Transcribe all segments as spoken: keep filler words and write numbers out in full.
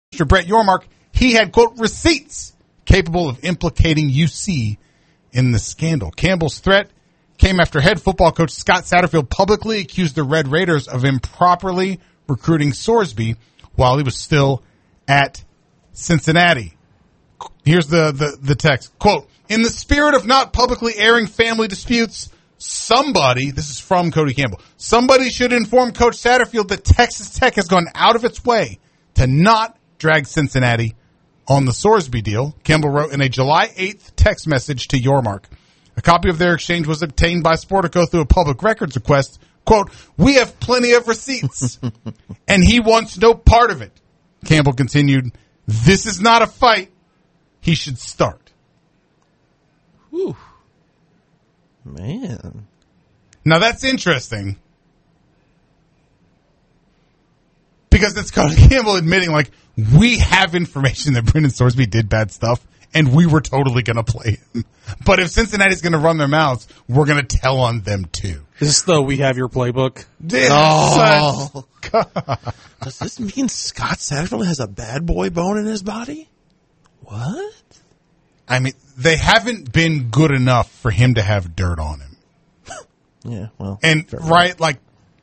Mister Brett Yormark, he had, quote, receipts capable of implicating U C in the scandal. Campbell's threat came after head football coach Scott Satterfield publicly accused the Red Raiders of improperly recruiting Sorsby while he was still at Cincinnati. Here's the, the, the text. Quote, in the spirit of not publicly airing family disputes, somebody, this is from Cody Campbell, somebody should inform Coach Satterfield that Texas Tech has gone out of its way to not drag Cincinnati on the Sorsby deal, Campbell wrote in a July eighth text message to Yormark. A copy of their exchange was obtained by Sportico through a public records request. Quote, we have plenty of receipts, and he wants no part of it. Campbell continued, this is not a fight. He should start. Whew. Man. Now that's interesting. Because it's Cody Campbell admitting, like, we have information that Brendan Sorsby did bad stuff, and we were totally going to play him. But if Cincinnati's going to run their mouths, we're going to tell on them too. Is this the we have your playbook? Oh. Does this mean Scott Satterfield has a bad boy bone in his body? What? I mean, they haven't been good enough for him to have dirt on him. Yeah, well. And, right, like,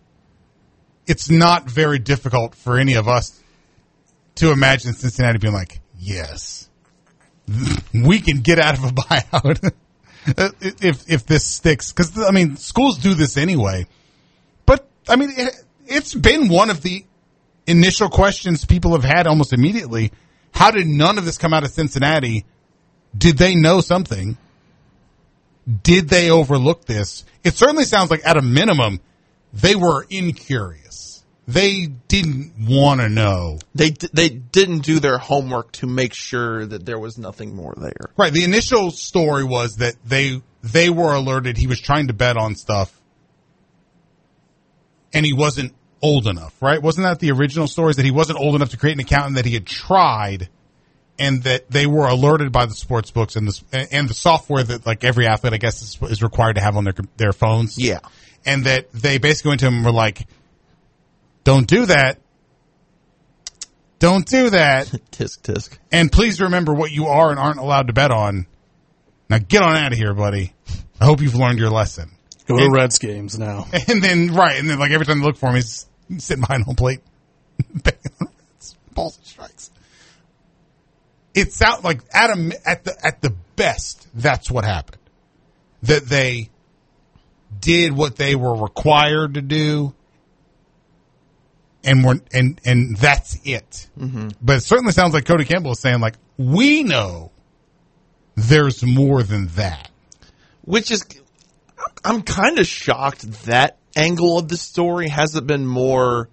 it's not very difficult for any of us to imagine Cincinnati being like, yes, we can get out of a buyout if if this sticks. Because, I mean, schools do this anyway. But, I mean, it, it's been one of the initial questions people have had almost immediately. How did none of this come out of Cincinnati? Did they know something? Did they overlook this? It certainly sounds like, at a minimum, they were incurious. They didn't want to know. They they didn't do their homework to make sure that there was nothing more there. Right. The initial story was that they they were alerted he was trying to bet on stuff, and he wasn't old enough, right? Wasn't that the original story, is that he wasn't old enough to create an account and that he had tried, and that they were alerted by the sports books and the, and the software that, like, every athlete, I guess, is, is required to have on their their phones. Yeah. And that they basically went to him and were like, don't do that. Don't do that. Tisk, tisk. And please remember what you are and aren't allowed to bet on. Now get on out of here, buddy. I hope you've learned your lesson. Go to Reds games now. And then, right, and then, like, every time they look for him, he's sitting behind home plate. Balls and strikes. It sounds like, at, a, at, the, at the best, that's what happened. That they did what they were required to do, and we're, and and that's it. Mm-hmm. But it certainly sounds like Cody Campbell is saying, like, we know there's more than that. Which is, I'm kind of shocked that angle of the story hasn't been more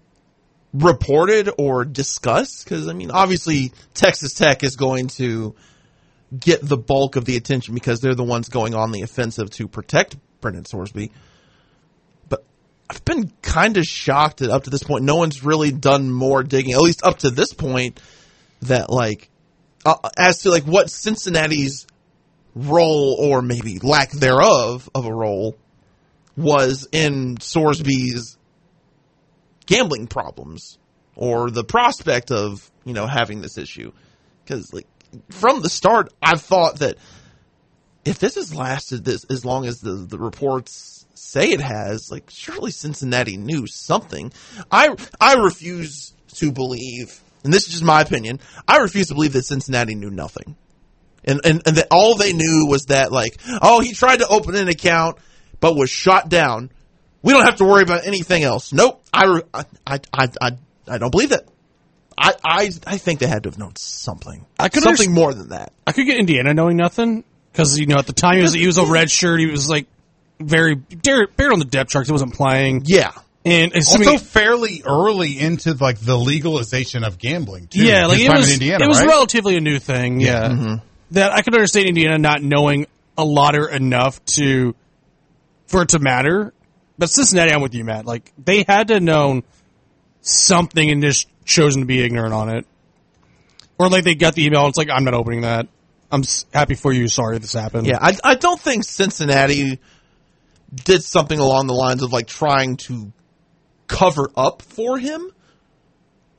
reported or discussed. Because, I mean, obviously Texas Tech is going to get the bulk of the attention because they're the ones going on the offensive to protect Brendan Sorsby. But I've been kind of shocked that up to this point, no one's really done more digging, at least up to this point, that, like, uh, as to, like, what Cincinnati's role, or maybe lack thereof of a role, was in Sorsby's gambling problems, or the prospect of, you know, having this issue. Because, like, from the start, I've thought that if this has lasted this as long as the, the reports say it has, like, surely Cincinnati knew something. I I refuse to believe, and this is just my opinion, I refuse to believe that Cincinnati knew nothing. And, and and that all they knew was that, like, oh, he tried to open an account but was shot down. We don't have to worry about anything else. Nope. I, I, I, I, I don't believe that. I, I I think they had to have known something. I could something more than that. I could get Indiana knowing nothing, because, you know, at the time he was, he was a red shirt. He was, like, very buried on the depth chart. He wasn't playing. Yeah. And also fairly early into, like, the legalization of gambling, too. Yeah, like, it was, Indiana, it was right? relatively a new thing. Yeah. yeah. Mm-hmm. That I could understand Indiana not knowing a lot or enough to, for it to matter. But Cincinnati, I'm with you, Matt. Like, they had to have known something and just chosen to be ignorant on it. Or, like, they got the email and it's like, I'm not opening that. I'm happy for you. Sorry this happened. Yeah, I, I don't think Cincinnati did something along the lines of, like, trying to cover up for him.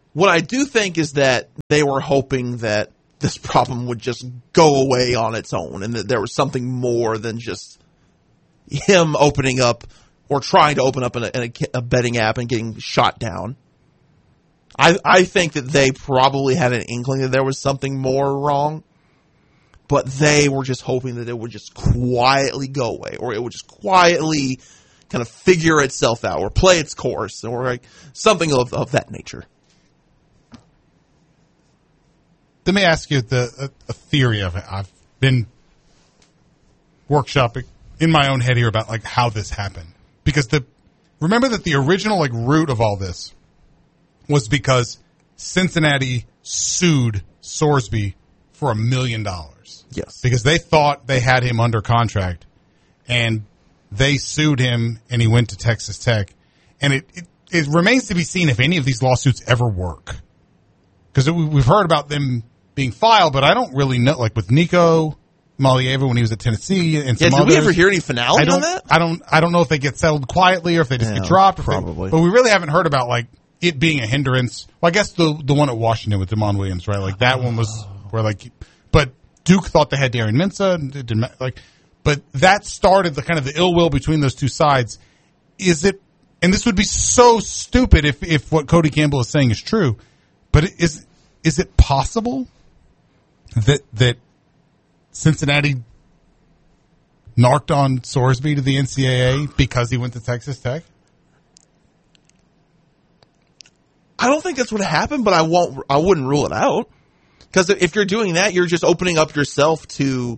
What I do think is that they were hoping that this problem would just go away on its own and that there was something more than just him opening up or trying to open up in a, in a, a betting app and getting shot down. I, I think that they probably had an inkling that there was something more wrong, but they were just hoping that it would just quietly go away, or it would just quietly kind of figure itself out, or play its course, or like something of, of that nature. Let me ask you the a, a theory of it. I've been workshopping in my own head here about like how this happened, because the remember that the original like root of all this was because Cincinnati sued Sorsby for a million dollars. Yes. Because they thought they had him under contract, and they sued him, and he went to Texas Tech. And it, it, it remains to be seen if any of these lawsuits ever work. Because we've heard about them being filed, but I don't really know, like with Nico Malieva when he was at Tennessee and some yeah, did others. we ever hear any finale I don't, on that? I don't, I don't know if they get settled quietly or if they just Yeah, get dropped. or if they- probably. but we really haven't heard about like it being a hindrance. Well, I guess the the one at Washington with Damon Williams, right? Like that one was where like, but Duke thought they had Darren Mensah, and it didn't ma- like, but that started the kind of the ill will between those two sides. Is it? And this would be so stupid if if what Cody Campbell is saying is true, but is is it possible that that Cincinnati narked on Sorsby to the N C double A because he went to Texas Tech? I don't think that's what happened, but I won't. I wouldn't rule it out, because if you're doing that, you're just opening up yourself to,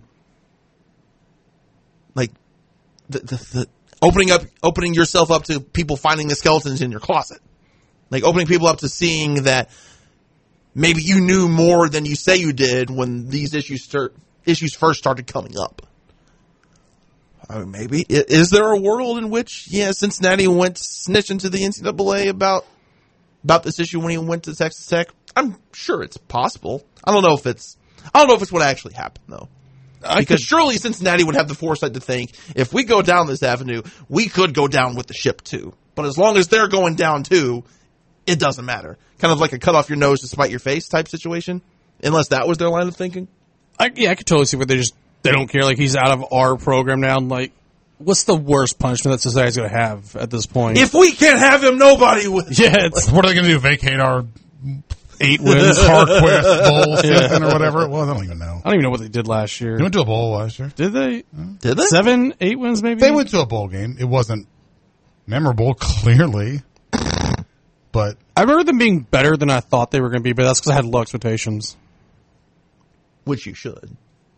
like, the, the, the opening up, opening yourself up to people finding the skeletons in your closet, like opening people up to seeing that maybe you knew more than you say you did when these issues start, issues first started coming up. I mean, maybe is there a world in which yeah Cincinnati went snitching to the N C double A about. about this issue when he went to Texas Tech? I'm sure it's possible. I don't know if it's, I don't know if it's what actually happened though. I Because could- surely Cincinnati would have the foresight to think, if we go down this avenue, we could go down with the ship too. But as long as they're going down too, it doesn't matter. Kind of like a cut off your nose to spite your face type situation. Unless that was their line of thinking. I, yeah, I could totally see where they just they don't care. Like he's out of our program now. Like, what's the worst punishment that society's going to have at this point? If we can't have him, nobody will. yeah, it's, What are they going to do? Vacate our eight wins Harquest Bowl season or whatever it was? I don't even know. I don't even know what they did last year. They went to a bowl last year. Did they? Did they? Seven, eight wins maybe? They went to a bowl game. It wasn't memorable, clearly, but I remember them being better than I thought they were going to be, but that's because I had low expectations. Which you should.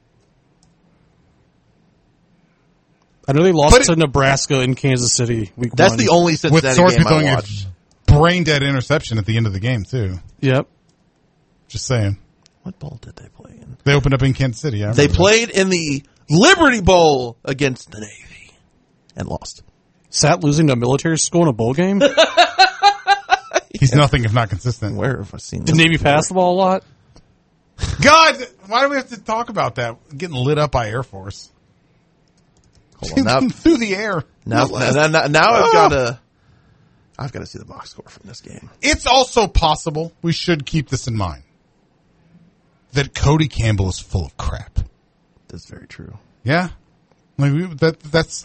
I know they lost But it- to Nebraska in Kansas City week That's one. the only with Cincinnati Sorsby game I throwing a watched. brain dead interception at the end of the game too. Yep. Just saying. What bowl did they play in? They opened up in Kansas City. I They remember that. played in the Liberty Bowl against the Navy and lost. Sat losing to a military school in a bowl game? Did He's nothing if not consistent. Where have I seen this? Navy pass the ball a lot? God, why do we have to talk about that? Getting lit up by Air Force. Hold on, now, Through the air. now, now, now, now I've got to, I've got to see the box score from this game. It's also possible, we should keep this in mind, that Cody Campbell is full of crap. That's very true. Yeah? Like we, that, that's,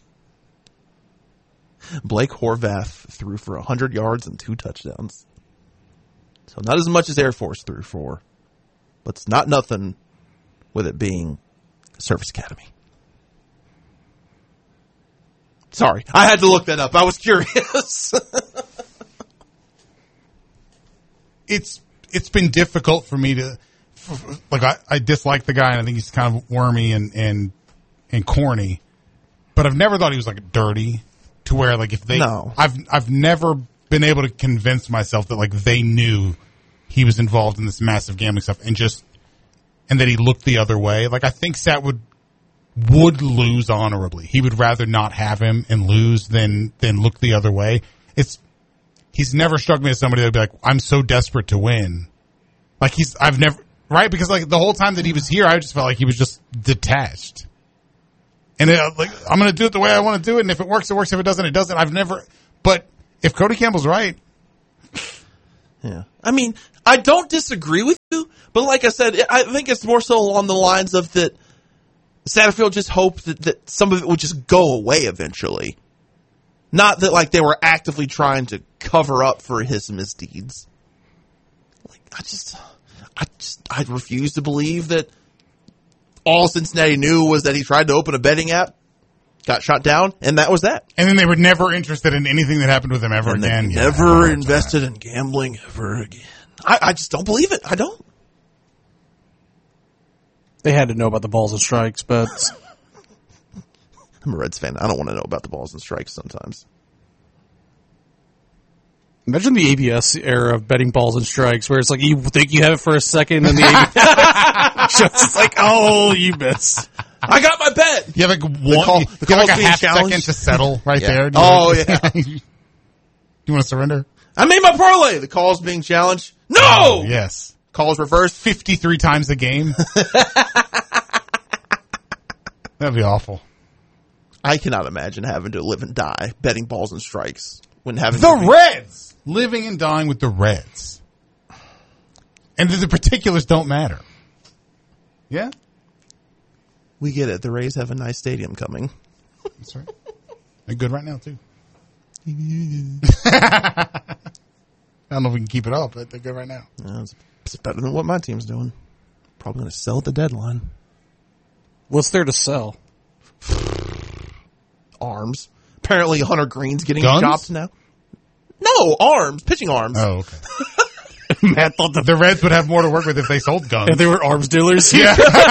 Blake Horvath threw for one hundred yards and two touchdowns. So not as much as Air Force threw for, but it's not nothing with it being Service Academy. Sorry, I had to look that up. I was curious. it's, it's been difficult for me to, f- like I, I dislike the guy and I think he's kind of wormy and, and, and corny, but I've never thought he was like dirty to where like if they, No. I've, I've never been able to convince myself that like they knew he was involved in this massive gambling stuff and just, and that he looked the other way. Like I think Sat would, would lose honorably. He would rather not have him and lose than, than look the other way. It's, he's never struck me as somebody that would be like, I'm so desperate to win. Like he's, I've never, right? Because like the whole time that he was here, I just felt like he was just detached. And it, like, I'm going to do it the way I want to do it. And if it works, it works. If it doesn't, it doesn't. I've never, but if Cody Campbell's right, Yeah. I mean, I don't disagree with you, but like I said, I think it's more so along the lines of that Satterfield just hoped that, that some of it would just go away eventually. Not that, like, they were actively trying to cover up for his misdeeds. Like, I just, I just, I refuse to believe that all Cincinnati knew was that he tried to open a betting app, got shot down, and that was that. And then they were never interested in anything that happened with him ever and again. They Yeah, never invested in gambling ever again. I, I just don't believe it. I don't. They had to know about the balls and strikes, but I'm a Reds fan. I don't want to know about the balls and strikes sometimes. imagine the A B S era of betting balls and strikes, where it's like you think you have it for a second, and the A B S just like, oh, you missed. I got my bet. You have like one, call- you the have like call's a being half challenged. second to settle right Yeah. there. Do you Oh, want- yeah. You want to surrender? I made my parlay. The call's being challenged. No! Oh, yes. Call's reversed. fifty-three times a game. That'd be awful. I cannot imagine having to live and die betting balls and strikes when having The to be- Reds! Living and dying with the Reds. And the particulars don't matter. Yeah? We get it. The Rays have a nice stadium coming. That's right. They're good right now, too. I don't know if we can keep it up, but they're good right now. Uh, it's, it's better than what my team's doing. Probably going to sell at the deadline. What's there to sell? Arms. Apparently Hunter Green's getting Guns? shopped now. No, arms. Pitching arms. Oh, okay. Matt thought the, The Reds would have more to work with if they sold guns. if they were arms dealers. Yeah.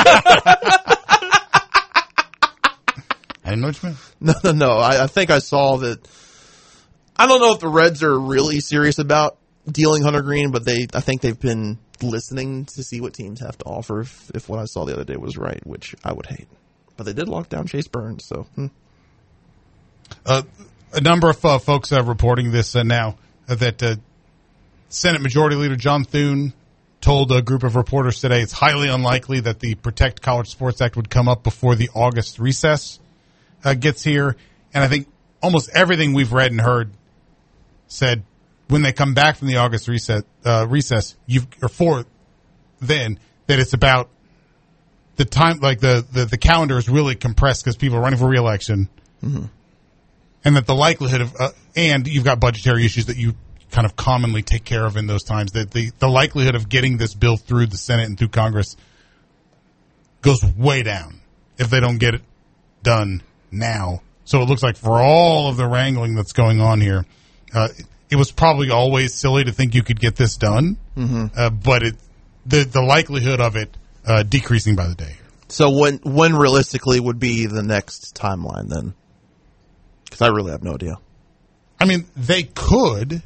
I didn't know what you meant. No, no, no. I, I think I saw that. I don't know if the Reds are really serious about dealing Hunter Green, but they, I think they've been listening to see what teams have to offer if, if what I saw the other day was right, which I would hate. But they did lock down Chase Burns, so. Hmm. Uh, a number of uh, folks are reporting this uh, now uh, that uh, Senate Majority Leader John Thune told a group of reporters today it's highly unlikely that the Protect College Sports Act would come up before the August recess uh, gets here. And I think almost everything we've read and heard said when they come back from the August recess, uh, recess, you've, or for then, that it's about the time, like the, the, the calendar is really compressed because people are running for re-election. Mm-hmm. And that the likelihood of, uh, and you've got budgetary issues that you kind of commonly take care of in those times, that the, the likelihood of getting this bill through the Senate and through Congress goes way down if they don't get it done now. So it looks like for all of the wrangling that's going on here, uh, it was probably always silly to think you could get this done, mm-hmm. uh, but it, the, the likelihood of it, uh, decreasing by the day. So when, when realistically would be the next timeline then? Because I really have no idea. I mean, they could.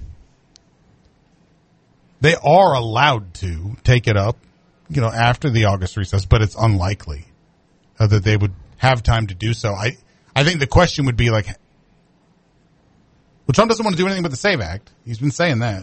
They are allowed to take it up, you know, after the August recess, but it's unlikely uh, that they would have time to do so. I, I think the question would be like, well, Trump doesn't want to do anything but the SAVE Act. He's been saying that.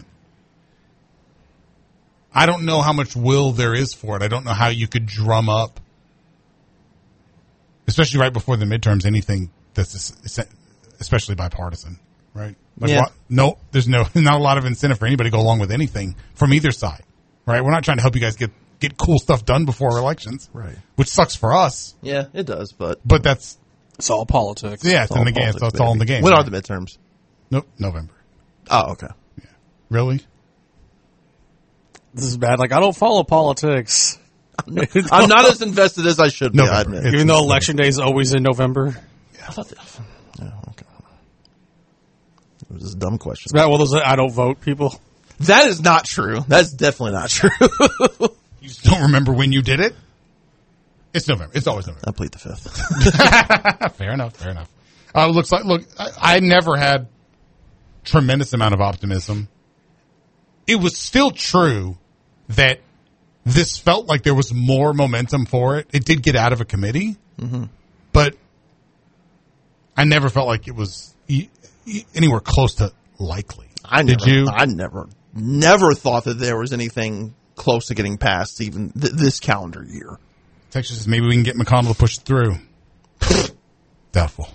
I don't know how much will there is for it. I don't know how you could drum up, especially right before the midterms, anything that's especially bipartisan, right? Like, Yeah. what, no, there's no, not a lot of incentive for anybody to go along with anything from either side, right? We're not trying to help you guys get, get cool stuff done before elections, Right. which sucks for us, Yeah, it does, but. but that's, It's all politics. yeah, it's, in all the game. politics, It's, it's all in the baby. game. When right? are the midterms? Nope, November. Oh, okay. Really? This is bad. Like, I don't follow politics. I'm not as invested as I should be, I November. admit. It's- Even though election day is always in November. I thought that, yeah, okay. It was just a dumb question. It's bad. Well, those I don't vote people. That is not true. That's definitely not true. You just don't remember when you did it? It's November. It's always November. I plead the fifth. Fair enough. Fair enough. Uh, looks like, look, I, I never had tremendous amount of optimism. It was still true that this felt like there was more momentum for it. It did get out of a committee, mm-hmm. but I never felt like it was e- e- anywhere close to likely. I Did never, you? I never, never thought that there was anything close to getting past even th- this calendar year. Texas says maybe we can get McConnell to push it through. Doubtful.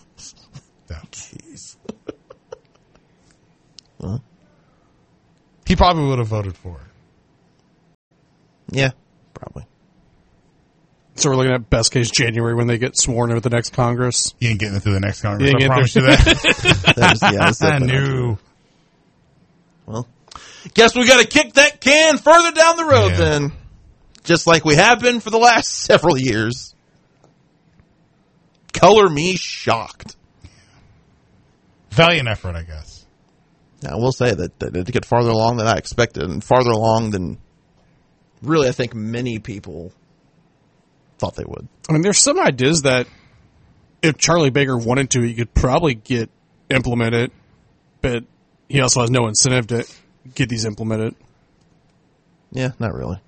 Doubtful. Jeez. He he probably would have voted for it. Yeah, probably. So we're looking at best case January when they get sworn in at the next Congress. You ain't getting it through the next Congress. You I ain't promise you getting that. That was, yeah, that's I definitely not knew. true. Well, guess we got to kick that can further down the road Yeah. then. Just like we have been for the last several years. Color me shocked. Valiant effort, I guess. Now, I will say that that it did get farther along than I expected, and farther along than really I think many people thought they would. I mean, there's some ideas that if Charlie Baker wanted to, he could probably get implemented, but he also has no incentive to get these implemented. Yeah, not really.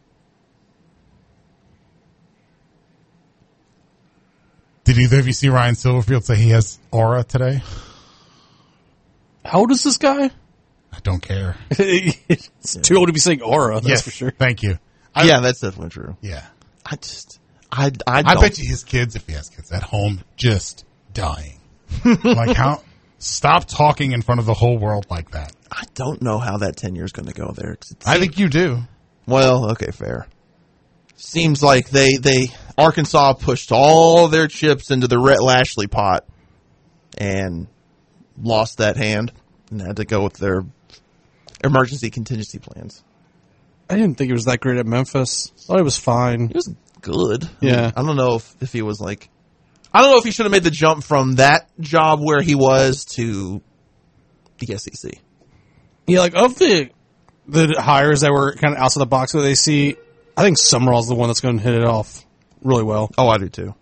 Did either of you see Ryan Silverfield say he has aura today? How old is this guy? I don't care. It's too old to be saying aura, that's Yes, for sure. Thank you. I, yeah, that's definitely true. Yeah. I just, I, I, I don't. bet you his kids, if he has kids at home, just dying. Like how? Stop talking in front of the whole world like that. I don't know how that tenure is going to go there. 'Cause it I think you do. Well, okay, fair. Seems like they, they Arkansas pushed all their chips into the Rhett Lashley pot and lost that hand and had to go with their emergency contingency plans. I didn't think he was that great at Memphis. I thought he was fine. He was good. Yeah. I don't know if, if he was like, I don't know if he should have made the jump from that job where he was to the S E C. Yeah, like of the the hires that were kind of outside the box that they see, I think Summerall's the one that's going to hit it off really well. Oh, I do too.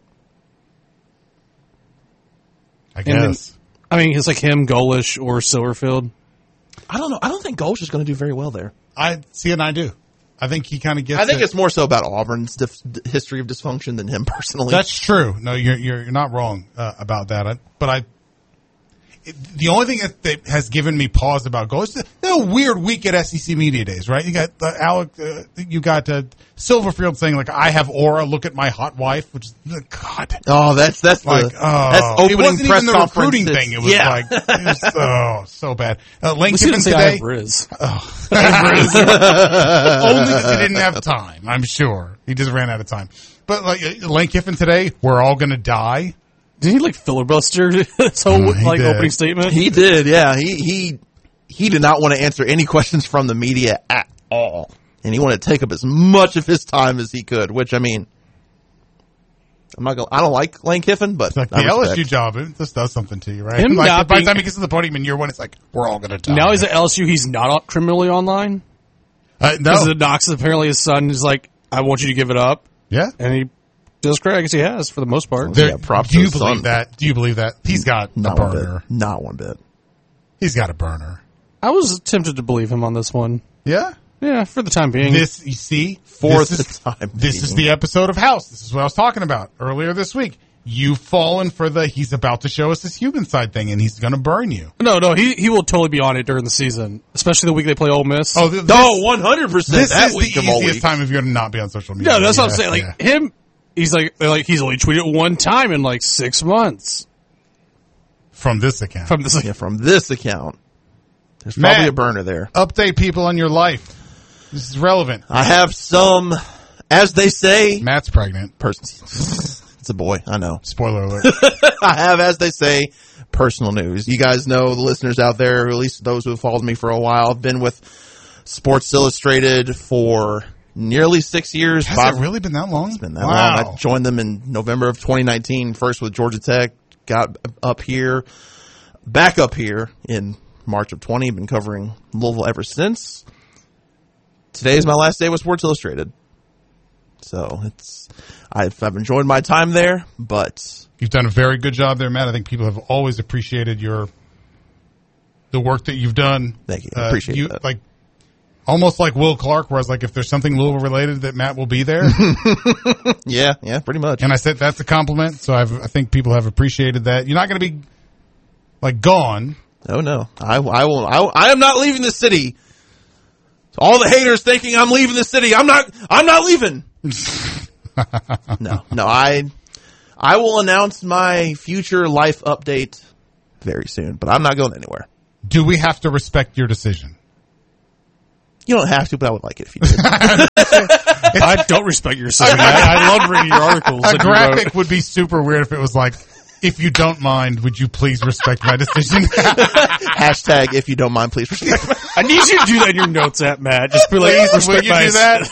I And then- guess. I mean, it's like him, Golish, or Silverfield. I don't know. I don't think Gulch is going to do very well there. I see, and I do. I think he kind of gets. I think it. it's more so about Auburn's dif- d- history of dysfunction than him personally. That's true. No, you're you're, you're not wrong uh, about that. I, but I, it, the only thing that, that has given me pause about Go is the, the weird week at S E C Media Days, right? You got uh, Alec, uh, you got uh, Silverfield saying like, "I have aura. Look at my hot wife," which is uh, God. oh, that's that's Like, the oh, that's opening it wasn't press even the conference. recruiting It's- thing. It was yeah. like, it was, oh, so bad. Uh, Lane Let's even Kiffin say I today. have Riz. Only because he didn't have time, I'm sure. He just ran out of time. But like uh, Lane Kiffin today, we're all going to die. Did he like filibuster his whole Mm, he like did. opening statement? He did, yeah. He he he did not want to answer any questions from the media at all, and he wanted to take up as much of his time as he could. Which I mean, I'm not going. I don't like Lane Kiffin, but It's like I the L S U respect. job, it just does something to you, right? Him Like, not by being- the time he gets to the podium in year one, it's like, we're all going to die. Now he's at L S U. He's not criminally online uh, because no. the Knox apparently his son is like, I want you to give it up, Yeah. and he does correct. I guess he has for the most part. There- Yeah, props do to you his believe son. that? Do you believe that? He's got a Not one burner. bit. Not one bit. He's got a burner. I was tempted to believe him on this one. Yeah. Yeah, for the time being. This, you see, For this the is, time This is being. the episode of House. This is what I was talking about earlier this week. You've fallen for the, he's about to show us his human side thing and he's going to burn you. no, no, he he will totally be on it during the season, especially the week they play Ole Miss. Oh, th- this, No, one hundred percent. this That is week the of all easiest weeks. time if you're to not be on social media. yeah, that's what I'm Yeah, saying. Like yeah. him, he's like they're like he's only tweeted one time in like six months From this account. from this. Yeah, from this account, there's Matt. probably a burner there. Update people on your life. This is relevant. I have some, as they say, Matt's pregnant. person. It's a boy. I know. Spoiler alert. I have, as they say, personal news. You guys know, the listeners out there, or at least those who have followed me for a while, I've been with Sports Illustrated for nearly six years. Has Five- it really been that long? It's been that wow. long. I joined them in November of twenty nineteen, first with Georgia Tech, got up here, back up here in March of twenty, been covering Louisville ever since. Today is my last day with Sports Illustrated. So it's, I've, I've enjoyed my time there, but You've done a very good job there, Matt. I think people have always appreciated your the work that you've done. Thank you. I appreciate you, that. Like almost like Will Clark, where I was like, if there's something Louisville related, that Matt will be there. yeah, yeah, pretty much. And I said that's a compliment. So I've, I think people have appreciated that. You're not going to be like gone. Oh no, I, I will. I, I am not leaving the city. All the haters thinking I'm leaving the city. I'm not. I'm not leaving. no, no. I, I will announce my future life update very soon, but I'm not going anywhere. Do we have to respect your decision? You don't have to, but I would like it if you did. I don't respect your decision, Matt. I love reading your articles. A that you wrote. graphic would be super weird if it was like, if you don't mind, would you please respect my decision? Hashtag, if you don't mind, please respect my I need you to do that in your notes app, Matt. Just be like, Please, respect will you my do that?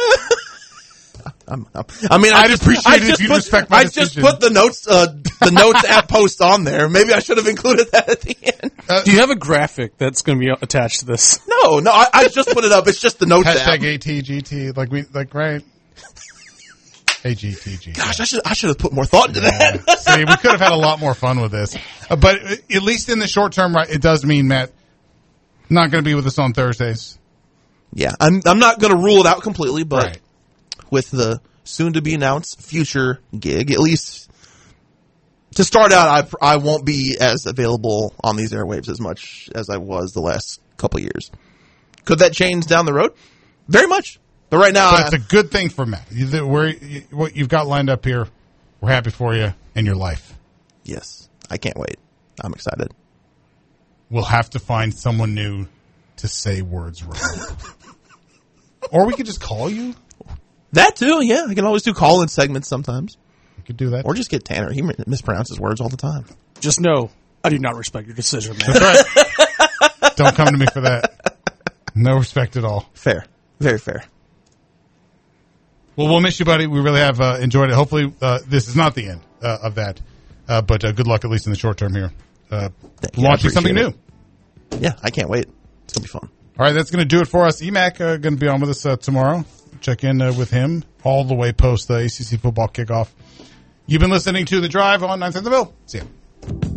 I'm, I'm, I mean, I I'd just, appreciate I it if just you'd put, respect my I decision. just put the notes, uh, the notes app post on there. Maybe I should have included that at the end. Do you have a graphic that's going to be attached to this? No, no, I, I just put it up. It's just the notes app. Hashtag A T G T, like we, like, right? A G T G. Gosh, I should, I should have put more thought into that. See, we could have had a lot more fun with this. Uh, but at least in the short term, right, it does mean, Matt, not going to be with us on Thursdays. Yeah, I'm, I'm not going to rule it out completely, but Right. with the soon to be announced future gig, at least to start out, I, I won't be as available on these airwaves as much as I was the last couple of years. Could that change down the road? Very much. But right now, But I, it's a good thing for Matt. You, the, where, you, what you've got lined up here, we're happy for you and your life. yes, I can't wait. I'm excited. We'll have to find someone new to say words wrong. Or we could just call you. That too, yeah. I can always do call-in segments sometimes. We could do that. Or just get Tanner. He mispronounces words all the time. Just know, I do not respect your decision, man. That's right. Don't come to me for that. No respect at all. Fair. Very fair. Well, we'll miss you, buddy. We really have uh, enjoyed it. Hopefully, uh, this is not the end uh, of that. Uh, but uh, good luck, at least in the short term here. Uh, Thank you. I launching something appreciate new. it. Yeah, I can't wait. It's going to be fun. All right, that's going to do it for us. E MAC uh, going to be on with us uh, tomorrow. Check in uh, with him all the way post the A C C football kickoff. You've been listening to The Drive on nine cents a bill. See ya.